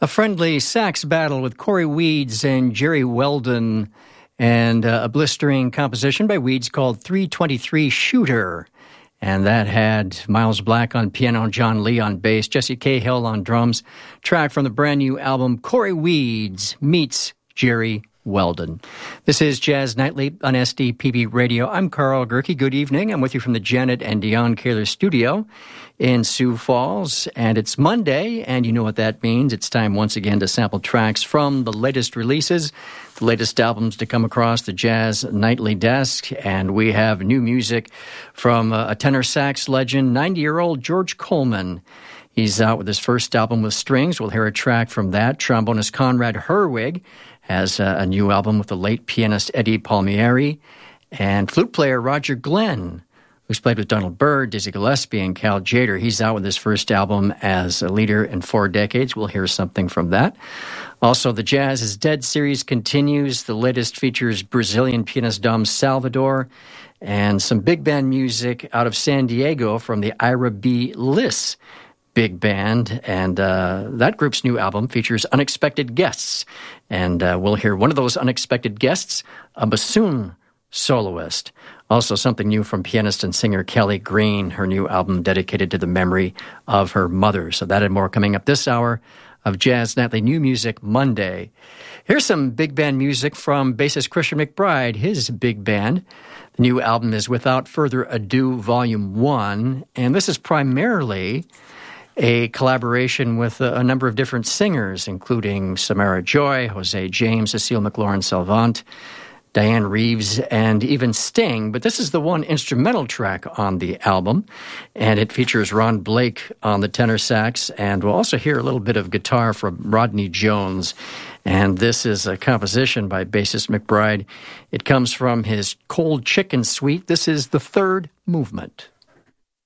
A friendly sax battle with Corey Weeds and Jerry Weldon, and a blistering composition by Weeds called 323 Shooter. And that had Miles Black on piano, John Lee on bass, Jesse Cahill on drums. Track from the brand new album Corey Weeds meets Jerry Weldon. This is Jazz Nightly on SDPB Radio. I'm Carl Gerke. Good evening. I'm with you from the Janet and Dion Kaler studio in Sioux Falls, and it's Monday, and you know what that means. It's time once again to sample tracks from the latest releases, the latest albums to come across the Jazz Nightly desk, and we have new music from a tenor sax legend, 90-year-old George Coleman. He's out with his first album with strings. We'll hear a track from that. Trombonist Conrad Herwig has a new album with the late pianist Eddie Palmieri, and flute player Roger Glenn, who's played with Donald Byrd, Dizzy Gillespie, and Cal Tjader. He's out with his first album as a leader in 4 decades. We'll hear something from that. Also, the Jazz is Dead series continues. The latest features Brazilian pianist Dom Salvador and some big band music out of San Diego from the Ira B. Liss Big Band, and that group's new album features unexpected guests, and we'll hear one of those unexpected guests, a bassoon soloist. Also something new from pianist and singer Kelly Green, her new album dedicated to the memory of her mother. So that and more coming up this hour of Jazz Nightly New Music Monday. Here's some big band music from bassist Christian McBride, his big band. The new album is Without Further Ado, Volume 1, and this is primarily a collaboration with a number of different singers, including Samara Joy, Jose James, Cecile McLaurin-Salvant, Diane Reeves, and even Sting. But this is the one instrumental track on the album, and it features Ron Blake on the tenor sax, and we'll also hear a little bit of guitar from Rodney Jones. And this is a composition by bassist McBride. It comes from his Cold Chicken Suite. This is the third movement.